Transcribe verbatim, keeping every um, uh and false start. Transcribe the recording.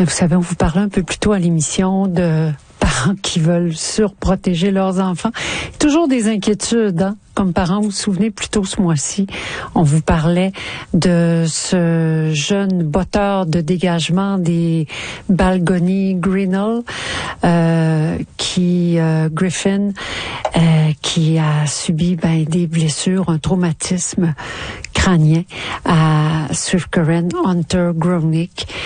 Vous savez, on vous parlait un peu plus tôt à l'émission de parents qui veulent surprotéger leurs enfants. Toujours des inquiétudes, hein? Comme parents, vous vous souvenez, plus tôt ce mois-ci, on vous parlait de ce jeune botteur de dégagement des Balgony Grinnell, euh, qui, euh, Griffin, euh, qui a subi ben, des blessures, un traumatisme crânien à Swift Current, Hunter Gronick.